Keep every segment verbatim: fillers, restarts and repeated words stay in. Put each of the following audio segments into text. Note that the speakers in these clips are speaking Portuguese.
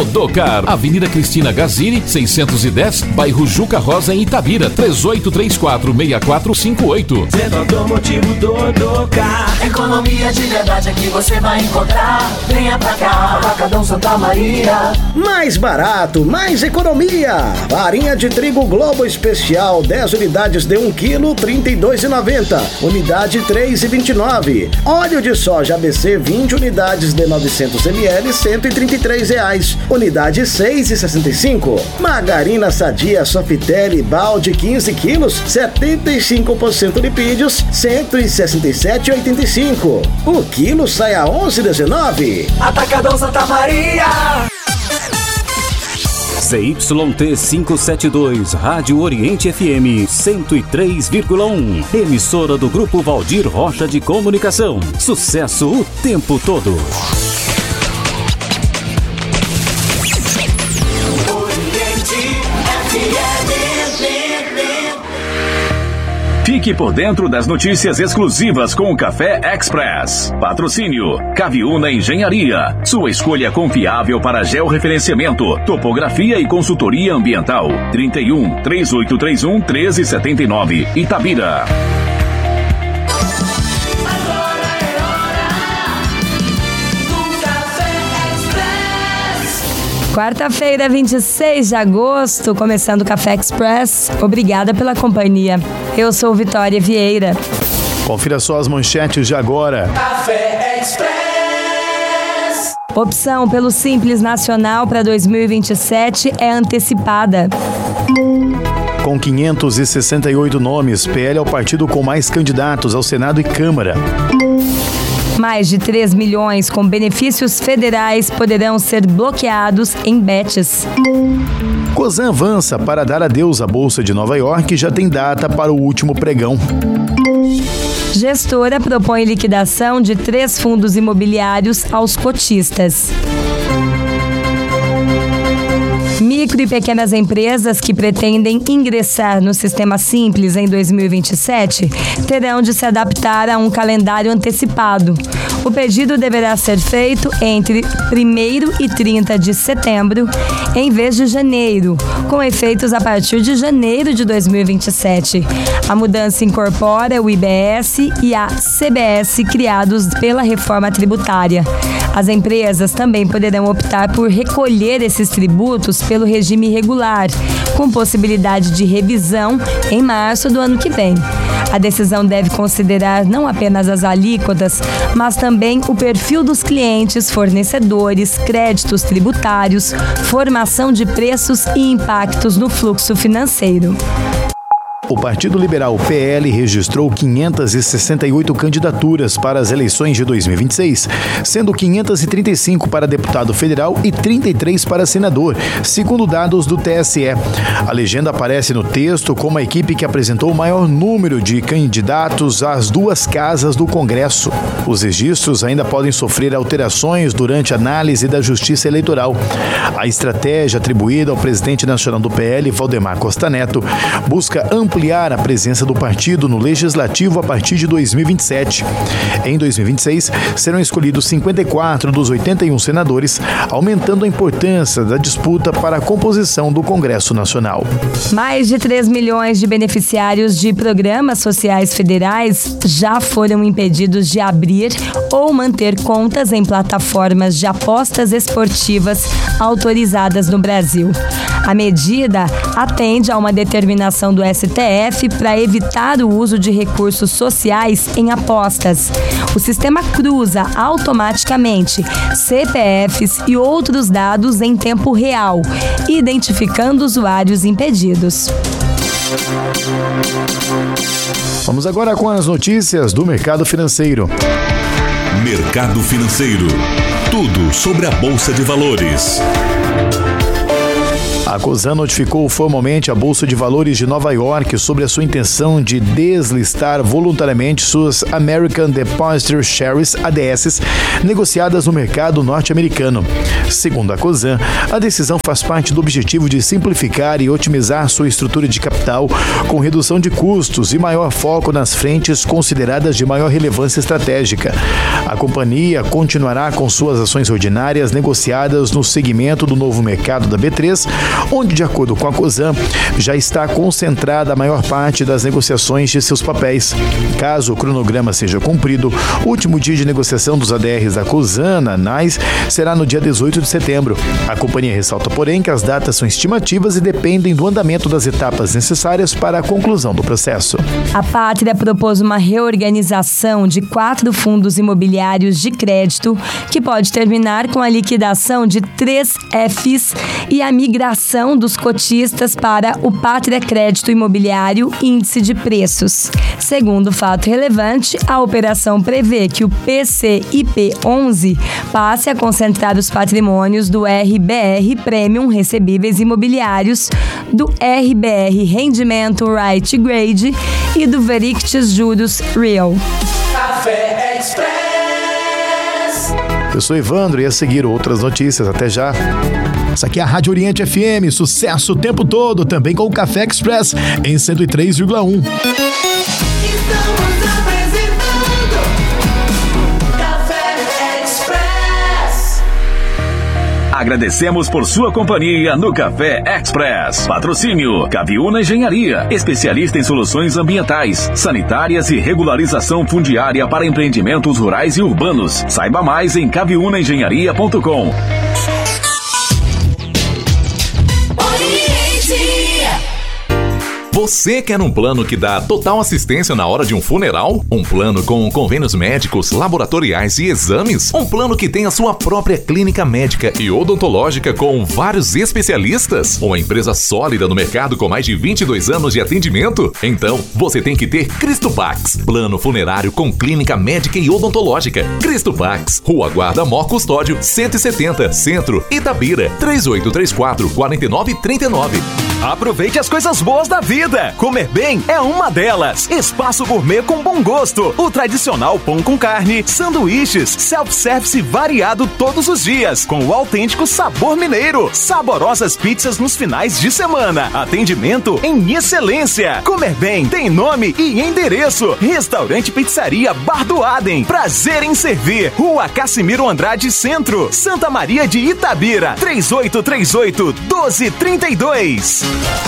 Rodocar, Avenida Cristina Gazini, seiscentos e dez, bairro Juca Rosa, em Itabira, três oito três quatro, seis quatro cinco oito. Centro Automotivo Rodocar. Economia de verdade aqui você vai encontrar. Venha pra cá, Atacadão Santa Maria. Mais barato, mais economia. Farinha de trigo Globo Especial, dez unidades de um quilo, trinta e dois reais e noventa centavos. Unidade três reais e vinte e nove centavos. Óleo de soja A B C, vinte unidades de novecentos mililitros, cento e trinta e três reais. Unidade seis reais e sessenta e cinco centavos. Margarina Sadia Sofitel balde quinze quilos, setenta e cinco por cento lipídios, cento e sessenta e sete reais e oitenta e cinco centavos. O quilo sai a onze reais e dezenove centavos. Atacadão Santa Maria. Z Y T quinhentos e setenta e dois, Rádio Oriente F M cento e três vírgula um. Emissora do Grupo Valdir Rocha de Comunicação. Sucesso o tempo todo. Fique por dentro das notícias exclusivas com o Café Express. Patrocínio Caviúna Engenharia. Sua escolha confiável para georreferenciamento, topografia e consultoria ambiental. trinta e um, três oito três um, treze setenta e nove, Itabira. Quarta-feira, vinte e seis de agosto, começando o Café Express. Obrigada pela companhia. Eu sou Vitória Vieira. Confira só as manchetes de agora. Café Express. Opção pelo Simples Nacional para dois mil e vinte e sete é antecipada. Com quinhentos e sessenta e oito nomes, P L é o partido com mais candidatos ao Senado e Câmara. Mais de três milhões com benefícios federais poderão ser bloqueados em betes. Cosan avança para dar adeus à Bolsa de Nova York e já tem data para o último pregão. Gestora propõe liquidação de três fundos imobiliários aos cotistas. Micro e pequenas empresas que pretendem ingressar no Sistema Simples em dois mil e vinte e sete terão de se adaptar a um calendário antecipado. O pedido deverá ser feito entre primeiro e trinta de setembro, em vez de janeiro, com efeitos a partir de janeiro de dois mil e vinte e sete. A mudança incorpora o I B S e a C B S criados pela reforma tributária. As empresas também poderão optar por recolher esses tributos pelo regime regular, com possibilidade de revisão em março do ano que vem. A decisão deve considerar não apenas as alíquotas, mas também o perfil dos clientes, fornecedores, créditos tributários, formação de preços e impactos no fluxo financeiro. O Partido Liberal P L registrou quinhentas e sessenta e oito candidaturas para as eleições de dois mil e vinte e seis, sendo quinhentas e trinta e cinco para deputado federal e trinta e três para senador, segundo dados do T S E. A legenda aparece no texto como a equipe que apresentou o maior número de candidatos às duas casas do Congresso. Os registros ainda podem sofrer alterações durante a análise da Justiça Eleitoral. A estratégia atribuída ao presidente nacional do P L, Valdemar Costa Neto, busca ampliar a presença do partido no Legislativo a partir de dois mil e vinte e sete. Em dois mil e vinte e seis, serão escolhidos cinquenta e quatro dos oitenta e um senadores, aumentando a importância da disputa para a composição do Congresso Nacional. Mais de três milhões de beneficiários de programas sociais federais já foram impedidos de abrir ou manter contas em plataformas de apostas esportivas autorizadas no Brasil. A medida atende a uma determinação do S T F para evitar o uso de recursos sociais em apostas. O sistema cruza automaticamente C P Fs e outros dados em tempo real, identificando usuários impedidos. Vamos agora com as notícias do mercado financeiro. Mercado financeiro. Tudo sobre a Bolsa de Valores. A Cosan notificou formalmente a Bolsa de Valores de Nova York sobre a sua intenção de deslistar voluntariamente suas American Depositary Shares, A D S, negociadas no mercado norte-americano. Segundo a Cosan, a decisão faz parte do objetivo de simplificar e otimizar sua estrutura de capital, com redução de custos e maior foco nas frentes consideradas de maior relevância estratégica. A companhia continuará com suas ações ordinárias negociadas no segmento do novo mercado da B três, onde, de acordo com a Cosan, já está concentrada a maior parte das negociações de seus papéis. Caso o cronograma seja cumprido, o último dia de negociação dos A D Rs da Cosan na N A S será no dia dezoito de setembro. A companhia ressalta, porém, que as datas são estimativas e dependem do andamento das etapas necessárias para a conclusão do processo. A Pátria propôs uma reorganização de quatro fundos imobiliários de crédito, que pode terminar com a liquidação de três Fs e a migração dos cotistas para o Pátria Crédito Imobiliário Índice de Preços. Segundo fato relevante, a operação prevê que o P C I P onze passe a concentrar os patrimônios do R B R Premium Recebíveis Imobiliários, do R B R Rendimento Right Grade e do Verictis Juros Real. Café Express. Eu sou Evandro e a seguir outras notícias. Até já. Essa aqui é a Rádio Oriente F M, sucesso o tempo todo, também com o Café Express em cento e três vírgula um. Agradecemos por sua companhia no Café Express. Patrocínio Caviúna Engenharia, especialista em soluções ambientais, sanitárias e regularização fundiária para empreendimentos rurais e urbanos. Saiba mais em caviúna engenharia ponto com. Você quer um plano que dá total assistência na hora de um funeral? Um plano com convênios médicos, laboratoriais e exames? Um plano que tem a sua própria clínica médica e odontológica com vários especialistas? Uma empresa sólida no mercado com mais de vinte e dois anos de atendimento? Então, você tem que ter Cristopax, plano funerário com clínica médica e odontológica. Cristopax, Rua Guarda Mor Custódio, cento e setenta, Centro, Itabira, três oito três quatro, quatro nove três nove. Aproveite as coisas boas da vida. Comer bem é uma delas. Espaço Gourmet com bom gosto. O tradicional pão com carne, sanduíches, self-service variado todos os dias, com o autêntico sabor mineiro. Saborosas pizzas nos finais de semana. Atendimento em excelência. Comer bem tem nome e endereço. Restaurante Pizzaria Bar do Adem. Prazer em servir. Rua Cassimiro Andrade Centro, Santa Maria de Itabira. três oito três oito, um dois três dois.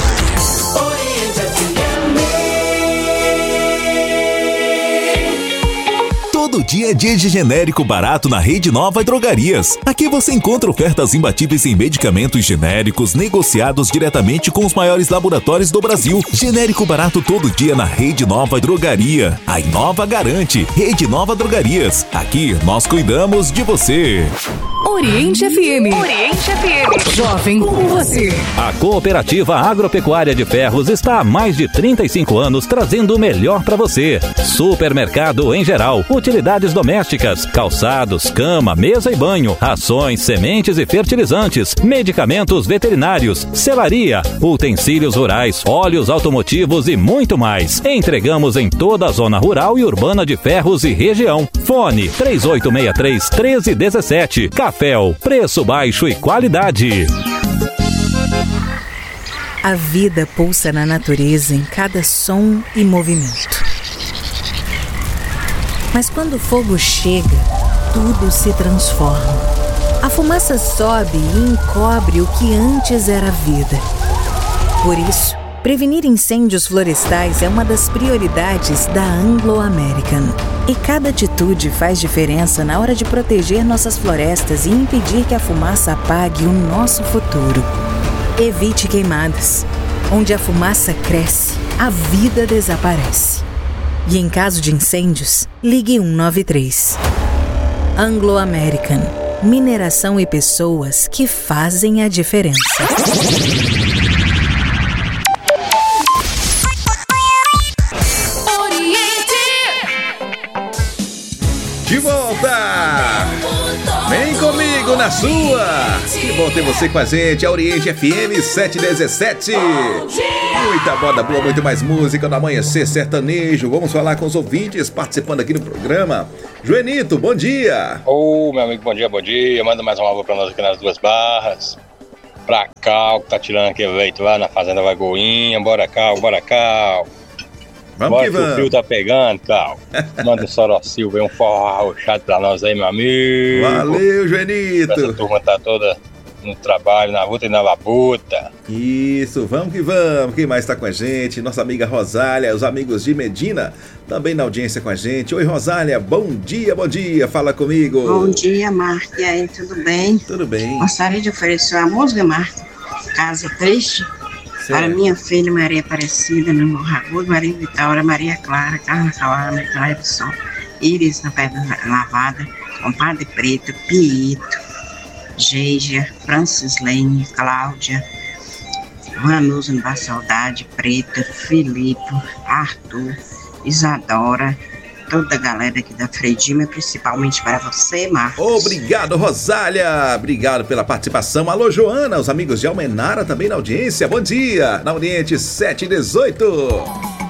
Todo dia é dia de genérico barato na Rede Nova Drogarias. Aqui você encontra ofertas imbatíveis em medicamentos genéricos negociados diretamente com os maiores laboratórios do Brasil. Genérico barato todo dia na Rede Nova Drogaria. A Inova garante. Rede Nova Drogarias. Aqui nós cuidamos de você. Oriente F M. Oriente F M. Jovem como você. A Cooperativa Agropecuária de Ferros está há mais de trinta e cinco anos trazendo o melhor para você. Supermercado em geral, utilidades domésticas, calçados, cama, mesa e banho, rações, sementes e fertilizantes, medicamentos veterinários, selaria, utensílios rurais, óleos automotivos e muito mais. Entregamos em toda a zona rural e urbana de Ferros e região. Fone três oito seis três, um três um sete. Caféu, preço baixo e qualidade. A vida pulsa na natureza em cada som e movimento. Mas quando o fogo chega, tudo se transforma. A fumaça sobe e encobre o que antes era vida. Por isso, prevenir incêndios florestais é uma das prioridades da Anglo American. E cada atitude faz diferença na hora de proteger nossas florestas e impedir que a fumaça apague o nosso futuro. Evite queimadas. Onde a fumaça cresce, a vida desaparece. E em caso de incêndios, ligue um nove três. Anglo American. Mineração e pessoas que fazem a diferença. De volta! Vem comigo na sua. Que bom ter você com a gente. A Oriente F M sete dezessete. Muita moda boa, muito mais música no Amanhecer Sertanejo. Vamos falar com os ouvintes participando aqui do programa. Joenito, bom dia. Ô, oh, meu amigo, bom dia, bom dia. Manda mais um alô pra nós aqui nas Duas Barras. Pra Cal, que tá tirando aquele leite lá na Fazenda Lagoinha. Bora, Cal, bora, Cal. Vamos bora que vamos. O frio tá pegando, Cal. Manda um Sorocil, vem um forró arrochado pra nós aí, meu amigo. Valeu, Joenito. Essa turma tá toda no trabalho, na luta e na labuta. Isso, vamos que vamos. Quem mais tá com a gente? Nossa amiga Rosália, os amigos de Medina, também na audiência com a gente. Oi, Rosália, bom dia, bom dia. Fala comigo. Bom dia, Marta. E aí, tudo bem? Tudo bem. Gostaria de oferecer a música, Marta, Casa Triste, certo, para minha filha Maria Aparecida, no Morro Agudo, Maria Vitória, Maria Clara, Carla Calama, Cleibson, Iris na Pedra Lavada, Compadre Preto, Piito, Geija, Francis Lane, Cláudia, Vanusa no Bar Saudade, Preta, Filipe, Arthur, Isadora, toda a galera aqui da Fredima, principalmente para você, Marcos. Obrigado, Rosália. Obrigado pela participação. Alô, Joana, os amigos de Almenara também na audiência. Bom dia, na Oriente sete dezoito.